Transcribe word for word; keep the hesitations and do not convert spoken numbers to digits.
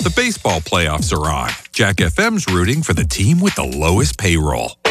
The baseball playoffs are on. Jack F M's rooting for the team with the lowest payroll.